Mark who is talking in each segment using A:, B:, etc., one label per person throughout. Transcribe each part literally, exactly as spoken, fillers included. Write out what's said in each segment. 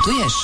A: putuješ?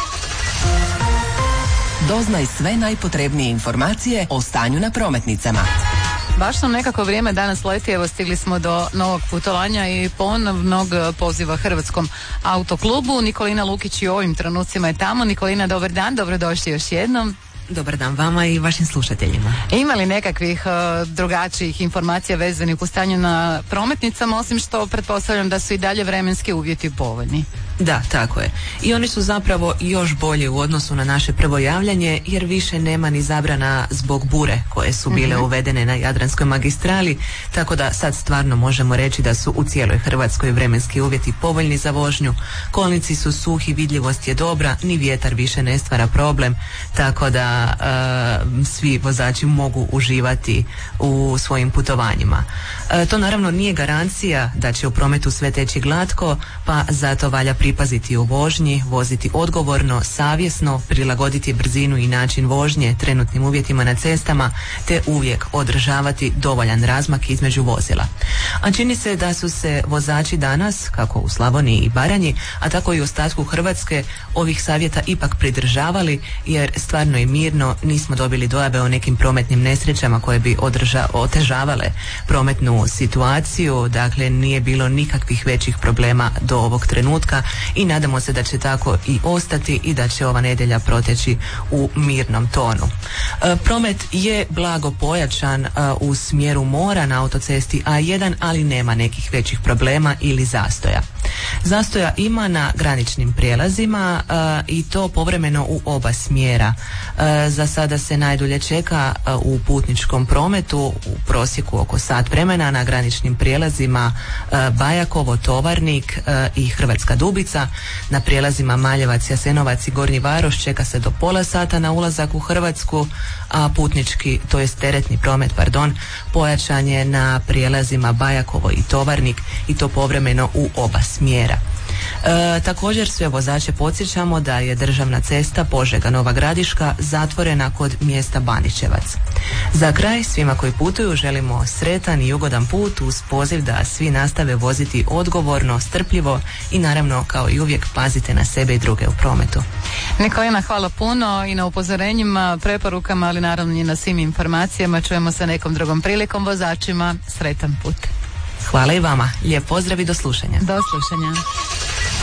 A: Doznaj sve najpotrebnije informacije o stanju na prometnicama.
B: Baš nam nekako vrijeme danas leti, evo stigli smo do novog putovanja i ponovnog poziva Hrvatskom autoklubu. Nikolina Lukić i u ovim trenucima je tamo. Nikolina, dobar dan, dobrodošli još jednom.
C: Dobar dan vama i vašim slušateljima.
B: Ima li nekakvih uh, drugačijih informacija vezanih u stanju na prometnicama, osim što pretpostavljam da su i dalje vremenski uvjeti povoljni?
C: Da, tako je. I oni su zapravo još bolji u odnosu na naše prvo javljanje, jer više nema ni zabrana zbog bure koje su bile mm-hmm. uvedene na Jadranskoj magistrali, tako da sad stvarno možemo reći da su u cijeloj Hrvatskoj vremenski uvjeti povoljni za vožnju. Kolnici su suhi, vidljivost je dobra, ni vjetar više ne stvara problem, tako da uh, svi vozači mogu uživati u svojim putovanjima. Uh, to naravno nije garancija da će u prometu sve teći glatko, pa zato valja pripaziti u vožnji, voziti odgovorno, savjesno, prilagoditi brzinu i način vožnje trenutnim uvjetima na cestama, te uvijek održavati dovoljan razmak između vozila. A čini se da su se vozači danas, kako u Slavoniji i Baranji, a tako i u ostatku Hrvatske, ovih savjeta ipak pridržavali, jer stvarno i mirno nismo dobili dojave o nekim prometnim nesrećama koje bi održa, otežavale prometnu situaciju. Dakle, nije bilo nikakvih većih problema do ovog trenutka i nadamo se da će tako i ostati i da će ova nedjelja proteći u mirnom tonu. E, promet je blago pojačan e, u smjeru mora na autocesti A jedan, ali nema nekih većih problema ili zastoja. Zastoja ima na graničnim prijelazima e, i to povremeno u oba smjera. E, za sada se najdulje čeka e, u putničkom prometu u prosjeku oko sat vremena na graničnim prijelazima e, Bajakovo, Tovarnik e, i Hrvatska Dubica. Na prijelazima Maljevac, Jasenovac i Gornji Varoš čeka se do pola sata na ulazak u Hrvatsku, a putnički, to jest teretni promet, pardon, pojačan je na prijelazima Bajakovo i Tovarnik i to povremeno u oba smjera. E, također sve vozače podsjećamo da je državna cesta Požega-Nova Gradiška zatvorena kod mjesta Baničevac. Za kraj svima koji putuju želimo sretan i ugodan put uz poziv da svi nastave voziti odgovorno, strpljivo i naravno kao i uvijek pazite na sebe i druge u prometu.
B: Nikolina, hvala puno i na upozorenjima, preporukama, ali naravno i na svim informacijama. Čujemo se nekom drugom prilikom. Vozačima sretan put.
C: Hvala i vama. Lijep pozdrav i do slušanja.
B: Do slušanja.